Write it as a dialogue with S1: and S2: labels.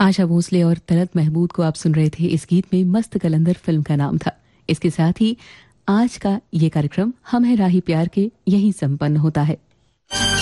S1: आशा भोसले और तलत महमूद को आप सुन रहे थे। इस गीत में मस्त कलंदर फिल्म का नाम था। इसके साथ ही आज का ये कार्यक्रम हम है राही प्यार के यहीं संपन्न होता है।